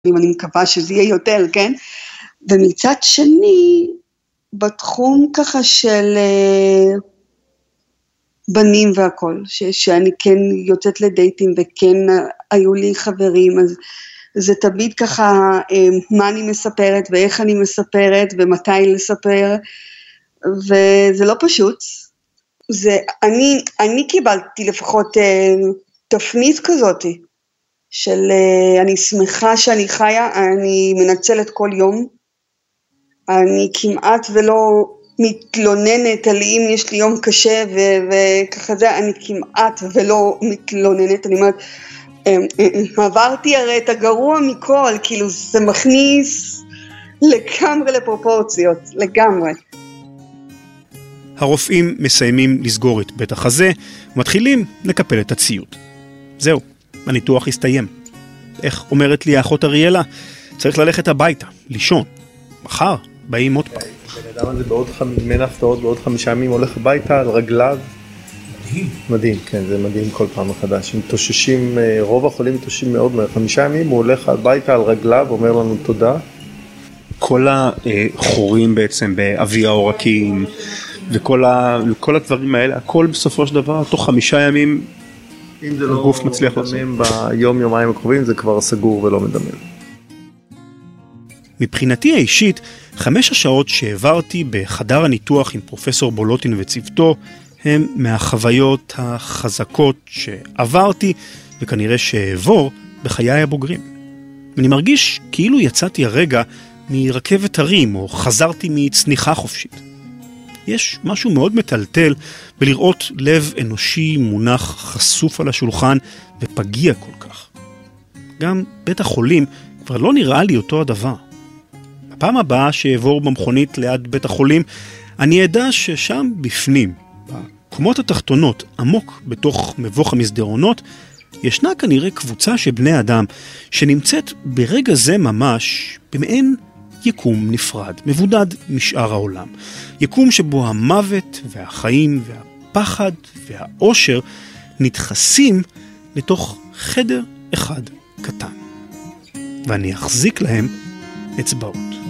אני מקווה שזה יהיה יותר, כן? ומצד שני, בתחום ככה של בנים והכל, שאני כן יוצאת לדייטים וכן היו לי חברים, אז זה תמיד ככה מה אני מספרת ואיך אני מספרת ומתי לספר, וזה לא פשוט. אני קיבלתי לפחות תפנית כזאת, של אני שמחה שאני חיה, אני מנצלת כל יום, אני כמעט ולא מתלוננת על אם יש לי יום קשה וככה זה, אני כמעט ולא מתלוננת, אני אומרת, עברתי הרי את הגרוע מכל, כאילו זה מכניס לגמרי לפרופורציות, לגמרי. הרופאים מסיימים לסגור את בית החזה, ומתחילים לקפל את הציוד. זהו, הניתוח הסתיים. איך אומרת לי האחות אריאלה? צריך ללכת הביתה, לישון. מחר באים עוד פעם. בן אדם הזה בין הפתעות בעוד 5 ימים הולך הביתה על רגליו. מדהים. מדהים, כן, זה מדהים כל פעם מחדש. הם תוששים, רוב החולים תוששים מאוד מהר. 5 ימים הוא הולך הביתה על רגליו, אומר לנו תודה. כל החורים בעצם באבי העורקים, וכל הדברים האלה, הכל בסופו של דבר, תוך 5 ימים, אם זה לא מדמם ביום יומיים הקרובים, זה כבר סגור ולא מדמם. מבחינתי האישית, 5 השעות שהעברתי בחדר הניתוח עם פרופסור בולוטין וצוותו, הם מהחוויות החזקות שעברתי, וכנראה שעבור בחיי הבוגרים. אני מרגיש כאילו יצאתי הרגע מרכבת הרים, או חזרתי מצניחה חופשית. יש משהו מאוד מטלטל בלראות לב אנושי מונח חשוף על השולחן ופגיע כל כך. גם בית החולים כבר לא נראה לי אותו הדבר. בפעם הבאה שעבור במכונית ליד בית החולים, אני אדע ששם בפנים, בקומות התחתונות, עמוק בתוך מבוך המסדרונות, ישנה כנראה קבוצה של בני אדם שנמצאת ברגע זה ממש במעין יקום נפרד, מבודד משאר העולם. יקום שבו המוות והחיים והפחד והאושר נדחסים לתוך חדר אחד קטן. ואני אחזיק להם אצבעות.